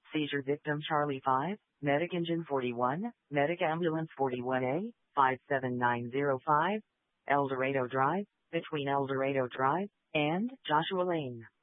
Seizure victim Charlie 5, Medic Engine 41, Medic Ambulance 41A, 57905, El Dorado Drive, between El Dorado Drive and Joshua Lane.